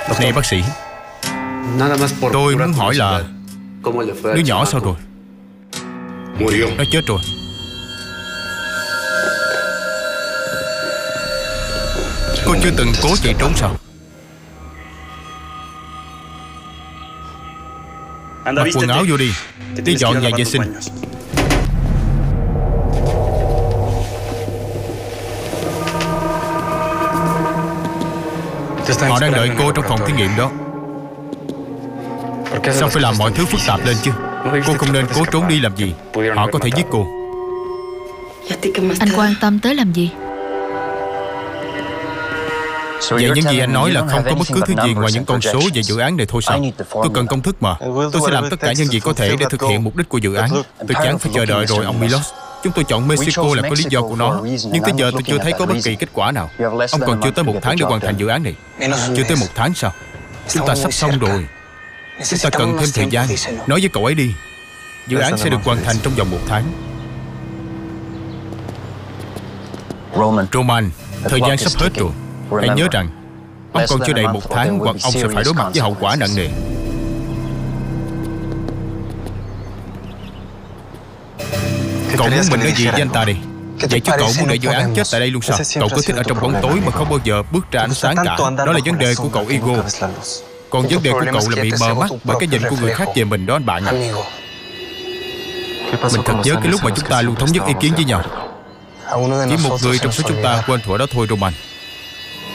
Này bác sĩ, tôi muốn hỏi là đứa nhỏ sao rồi? Nó chết rồi. Cô chưa từng cố chạy trốn sao? Mặc quần áo vô đi. Đi dọn nhà vệ sinh. Họ đang đợi cô trong phòng thí nghiệm đó. Sao phải làm mọi thứ phức tạp lên chứ? Cô không nên cố trốn đi làm gì. Họ có thể giết cô. Anh quan tâm tới làm gì? Vậy những gì anh nói là không có bất cứ thứ gì ngoài những con số về dự án này thôi sao? Tôi cần công thức mà. Tôi sẽ làm tất cả những gì có thể để thực hiện mục đích của dự án. Tôi chán phải chờ đợi rồi ông Milos. Chúng tôi chọn Mexico là có lý do của nó. Nhưng tới giờ tôi chưa thấy có bất kỳ kết quả nào. Ông còn chưa tới 1 tháng để hoàn thành dự án này. Chưa tới 1 tháng sao? Chúng ta sắp xong rồi. Chúng ta cần thêm thời gian. Nói với cậu ấy đi. Dự án sẽ được hoàn thành trong vòng 1 tháng. Roman, thời gian sắp hết rồi. Hãy nhớ rằng ông còn chưa đầy 1 tháng hoặc ông sẽ phải đối mặt với hậu quả nặng nề. Cậu muốn mình nói gì với anh ta đi? Vậy chứ cậu muốn để dự án chết tại đây luôn sao? Cậu cứ thích ở trong bóng tối mà không bao giờ bước ra ánh sáng cả. Đó là vấn đề của cậu ego. Còn vấn đề của cậu là bị mờ mắt bởi cái nhìn của người khác về mình đó anh bạn ạ. Mình thật nhớ cái lúc mà chúng ta luôn thống nhất ý kiến với nhau. Chỉ một người trong số chúng ta quên thuở đó thôi Roman.